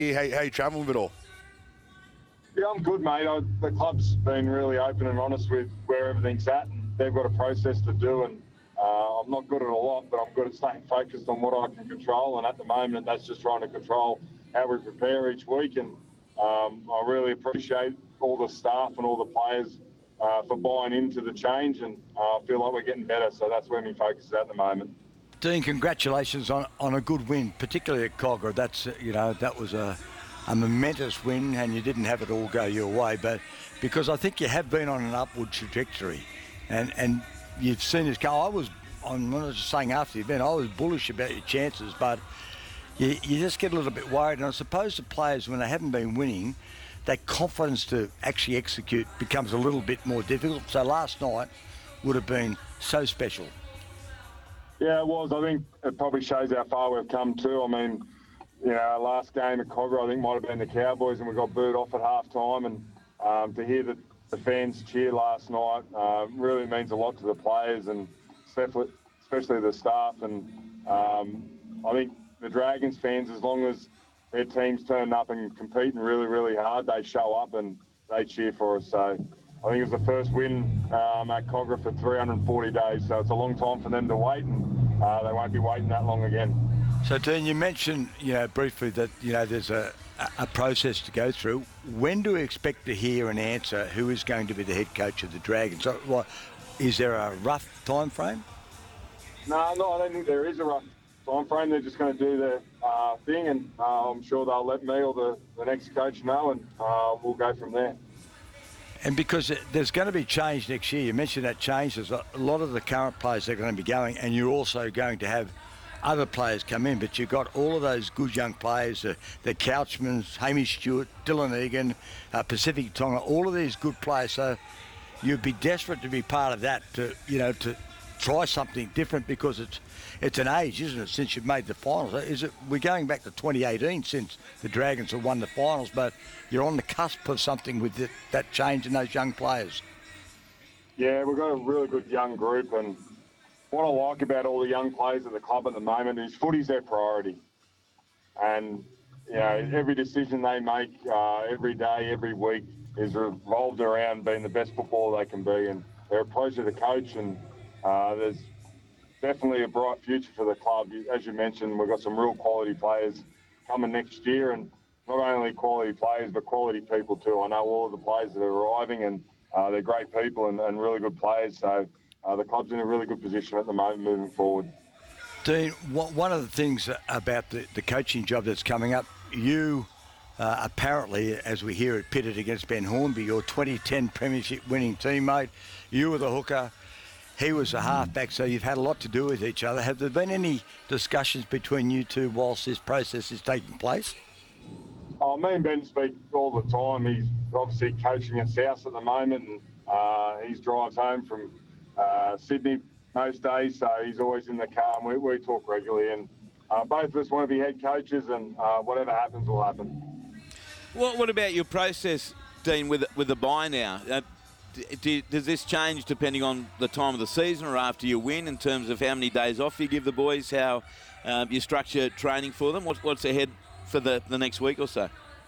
How you travelling with it all? Yeah, I'm good, mate. The club's been really open and honest with where everything's at, and they've got a process to do, and I'm not good at a lot, but I'm good at staying focused on what I can control, and at the moment that's just trying to control how we prepare each week, and I really appreciate all the staff and all the players for buying into the change, and I feel like we're getting better, so that's where my focus is at the moment. Dean, congratulations on a good win, particularly at Cogra. That's that was a momentous win, and you didn't have it all go your way, but because I think you have been on an upward trajectory, and you've seen this go. I'm not just saying after the event, I was bullish about your chances, but you just get a little bit worried, and I suppose the players, when they haven't been winning, that confidence to actually execute becomes a little bit more difficult. So last night would have been so special. Yeah, it was. I think it probably shows how far we've come too. I mean, our last game at Cogra, I think, might have been the Cowboys, and we got booed off at half time. And to hear the fans cheer last night really means a lot to the players and especially the staff. And I think the Dragons fans, as long as their teams turn up and competing really, really hard, they show up and they cheer for us. So I think it was the first win at Cogra for 340 days. So it's a long time for them to wait, and they won't be waiting that long again. So, Dean, you mentioned, briefly that, there's a process to go through. When do we expect to hear an answer who is going to be the head coach of the Dragons? So, is there a rough time frame? No, I don't think there is a rough time frame. They're just going to do their thing, and I'm sure they'll let me or the next coach know, and we'll go from there. And because there's going to be change next year, you mentioned that change. There's a lot of the current players that are going to be going, and you're also going to have other players come in, but you've got all of those good young players, the Couchmans, Hamish Stewart, Dylan Egan, Pacific Tonga, all of these good players. So you'd be desperate to be part of that, to try something different, because it's an age, isn't it, since you've made the finals? We're going back to 2018 since the Dragons have won the finals, but you're on the cusp of something with that change in those young players. Yeah, we've got a really good young group, and what I like about all the young players at the club at the moment is footy's their priority. And, every decision they make every day, every week is revolved around being the best footballer they can be. And they're a pleasure to coach, and there's definitely a bright future for the club. As you mentioned, we've got some real quality players coming next year, and not only quality players, but quality people too. I know all of the players that are arriving, and they're great people and really good players. So the club's in a really good position at the moment moving forward. Dean, one of the things about the coaching job that's coming up, you apparently, as we hear it, pitted against Ben Hornby, your 2010 premiership winning teammate. You were the hooker, he was a halfback, so you've had a lot to do with each other. Have there been any discussions between you two whilst this process is taking place? Oh, me and Ben speak all the time. He's obviously coaching at South at the moment, and he drives home from Sydney most days, so he's always in the car, and we talk regularly, and both of us want to be head coaches, and whatever happens will happen. What about your process, Dean, with the bye now? Does this change depending on the time of the season or after you win, in terms of how many days off you give the boys, how you structure training for them? What's ahead for the next week or so?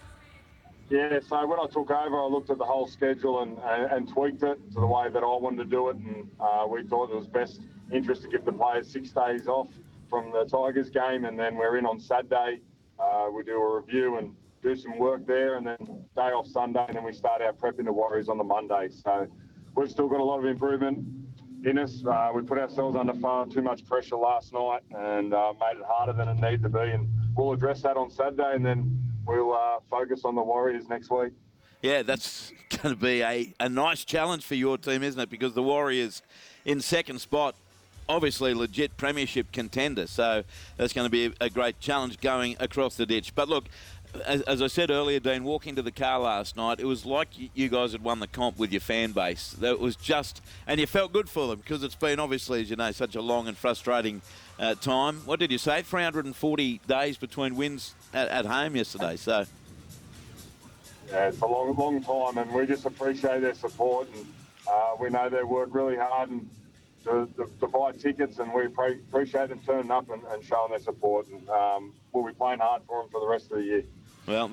Yeah, so when I took over, I looked at the whole schedule and tweaked it to the way that I wanted to do it, and we thought it was best interest to give the players 6 days off from the Tigers game, and then we're in on Saturday. We do a review and do some work there, and then day off Sunday, and then we start our prep in the Warriors on the Monday. So we've still got a lot of improvement in us. We put ourselves under far too much pressure last night and made it harder than it needed to be, and we'll address that on Saturday, and then we'll focus on the Warriors next week. Yeah, that's going to be a nice challenge for your team, isn't it? Because the Warriors in second spot, obviously legit premiership contender. So that's going to be a great challenge going across the ditch. But look, as I said earlier, Dean, walking to the car last night, it was like you guys had won the comp with your fan base. It was just, and you felt good for them, because it's been, obviously, as you know, such a long and frustrating time. What did you say? 340 days between wins at home yesterday. So yeah, it's a long time, and we just appreciate their support, and we know they work really hard and to buy tickets, and we appreciate them turning up and showing their support, and we'll be playing hard for them for the rest of the year. Well,